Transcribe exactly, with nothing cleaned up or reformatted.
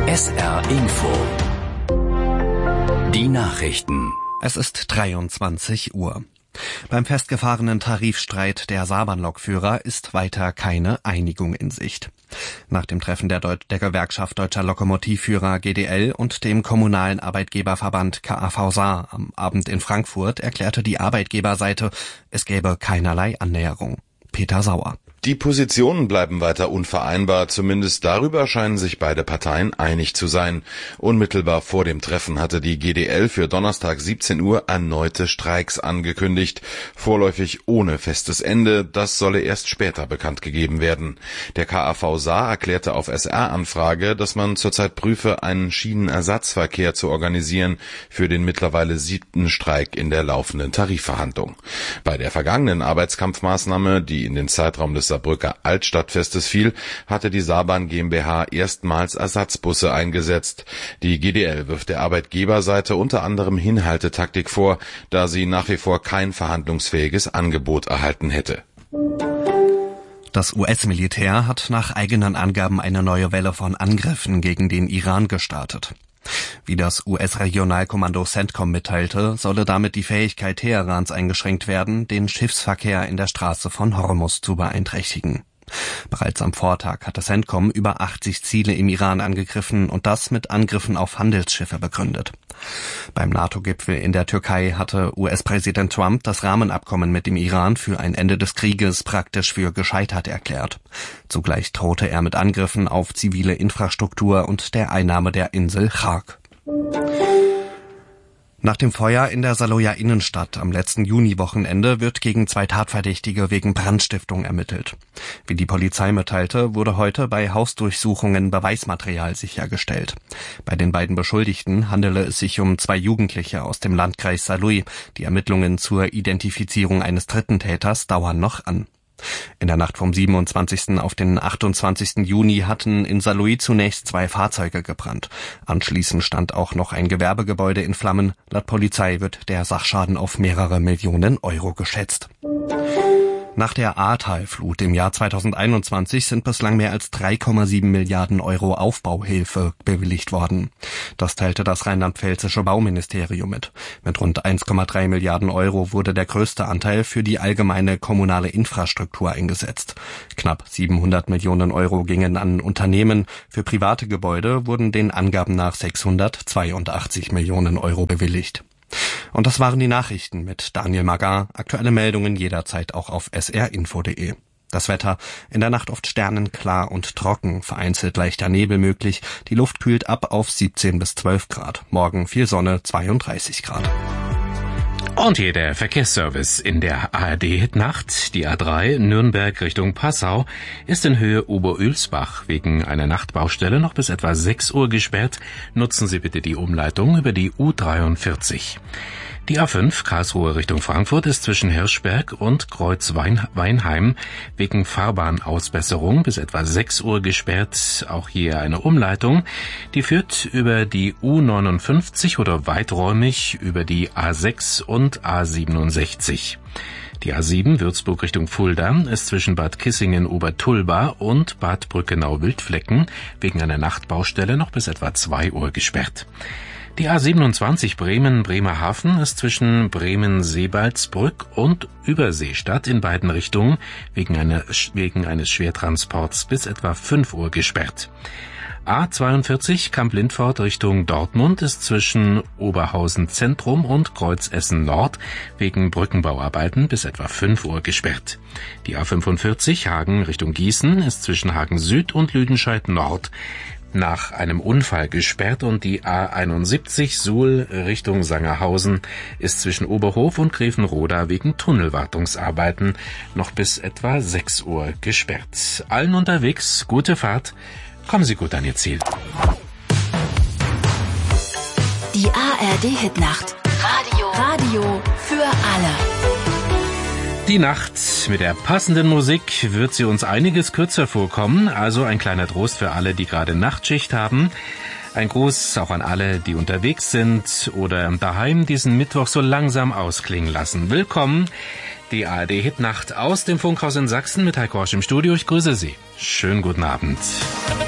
S R Info. Die Nachrichten. Es ist dreiundzwanzig Uhr. Beim festgefahrenen Tarifstreit der Saarbahnlokführer ist weiter keine Einigung in Sicht. Nach dem Treffen der, Deut- der Gewerkschaft Deutscher Lokomotivführer G D L und dem kommunalen Arbeitgeberverband K A V Saar am Abend in Frankfurt erklärte die Arbeitgeberseite, es gäbe keinerlei Annäherung. Peter Sauer. Die Positionen bleiben weiter unvereinbar, zumindest darüber scheinen sich beide Parteien einig zu sein. Unmittelbar vor dem Treffen hatte die G D L für Donnerstag siebzehn Uhr erneute Streiks angekündigt, vorläufig ohne festes Ende, das solle erst später bekannt gegeben werden. Der K A V Saar erklärte auf S R-Anfrage, dass man zurzeit prüfe, einen Schienenersatzverkehr zu organisieren für den mittlerweile siebten Streik in der laufenden Tarifverhandlung. Bei der vergangenen Arbeitskampfmaßnahme, die in den Zeitraum des Saarbrücker Altstadtfestes fiel, hatte die Saarbahn GmbH erstmals Ersatzbusse eingesetzt. Die G D L wirft der Arbeitgeberseite unter anderem Hinhaltetaktik vor, da sie nach wie vor kein verhandlungsfähiges Angebot erhalten hätte. Das U S-Militär hat nach eigenen Angaben eine neue Welle von Angriffen gegen den Iran gestartet. Wie das U S-Regionalkommando CENTCOM mitteilte, solle damit die Fähigkeit Teherans eingeschränkt werden, den Schiffsverkehr in der Straße von Hormuz zu beeinträchtigen. Bereits am Vortag hatte CENTCOM über achtzig Ziele im Iran angegriffen und das mit Angriffen auf Handelsschiffe begründet. Beim NATO-Gipfel in der Türkei hatte U S-Präsident Trump das Rahmenabkommen mit dem Iran für ein Ende des Krieges praktisch für gescheitert erklärt. Zugleich drohte er mit Angriffen auf zivile Infrastruktur und der Einnahme der Insel Chag. Nach dem Feuer in der Saarlouer Innenstadt am letzten Juniwochenende wird gegen zwei Tatverdächtige wegen Brandstiftung ermittelt. Wie die Polizei mitteilte, wurde heute bei Hausdurchsuchungen Beweismaterial sichergestellt. Bei den beiden Beschuldigten handele es sich um zwei Jugendliche aus dem Landkreis Saarlouis. Die Ermittlungen zur Identifizierung eines dritten Täters dauern noch an. In der Nacht vom siebenundzwanzigsten auf den achtundzwanzigsten Juni hatten in Saarlouis zunächst zwei Fahrzeuge gebrannt. Anschließend stand auch noch ein Gewerbegebäude in Flammen. Laut Polizei wird der Sachschaden auf mehrere Millionen Euro geschätzt. Nach der Ahrtal-Flut im Jahr zweitausendeinundzwanzig sind bislang mehr als drei Komma sieben Milliarden Euro Aufbauhilfe bewilligt worden. Das teilte das rheinland-pfälzische Bauministerium mit. Mit rund eins Komma drei Milliarden Euro wurde der größte Anteil für die allgemeine kommunale Infrastruktur eingesetzt. Knapp siebenhundert Millionen Euro gingen an Unternehmen. Für private Gebäude wurden den Angaben nach sechshundertzweiundachtzig Millionen Euro bewilligt. Und das waren die Nachrichten mit Daniel Magar. Aktuelle Meldungen jederzeit auch auf s r info punkt d e. Das Wetter: in der Nacht oft sternenklar und trocken, vereinzelt leichter Nebel möglich. Die Luft kühlt ab auf siebzehn bis zwölf Grad. Morgen viel Sonne, zweiunddreißig Grad. Und hier der Verkehrsservice in der A R D-Nacht. Die A drei Nürnberg Richtung Passau ist in Höhe Oberülsbach wegen einer Nachtbaustelle noch bis etwa sechs Uhr gesperrt. Nutzen Sie bitte die Umleitung über die U dreiundvierzig. Die A fünf Karlsruhe Richtung Frankfurt ist zwischen Hirschberg und Kreuz-Weinheim wegen Fahrbahnausbesserung bis etwa sechs Uhr gesperrt. Auch hier eine Umleitung, die führt über die U neunundfünfzig oder weiträumig über die A sechs und A siebenundsechzig. Die A sieben Würzburg Richtung Fulda ist zwischen Bad Kissingen-Obertulba und Bad Brückenau-Wildflecken wegen einer Nachtbaustelle noch bis etwa zwei Uhr gesperrt. Die A siebenundzwanzig Bremen-Bremerhaven ist zwischen Bremen-Seebaldsbrück und Überseestadt in beiden Richtungen wegen, einer, wegen eines Schwertransports bis etwa fünf Uhr gesperrt. A zweiundvierzig Kamp-Lindfort Richtung Dortmund ist zwischen Oberhausen Zentrum und Kreuzessen Nord wegen Brückenbauarbeiten bis etwa fünf Uhr gesperrt. Die A fünfundvierzig Hagen Richtung Gießen ist zwischen Hagen Süd und Lüdenscheid Nord nach einem Unfall gesperrt und die A einundsiebzig Suhl Richtung Sangerhausen ist zwischen Oberhof und Grevenroda wegen Tunnelwartungsarbeiten noch bis etwa sechs Uhr gesperrt. Allen unterwegs gute Fahrt, kommen Sie gut an Ihr Ziel. Die A R D-Hitnacht. Radio. Radio für alle. Die Nacht mit der passenden Musik wird sie uns einiges kürzer vorkommen, also ein kleiner Trost für alle, die gerade Nachtschicht haben. Ein Gruß auch an alle, die unterwegs sind oder daheim diesen Mittwoch so langsam ausklingen lassen. Willkommen, die A R D-Hitnacht aus dem Funkhaus in Sachsen mit Heiko Horsch im Studio. Ich grüße Sie. Schönen guten Abend.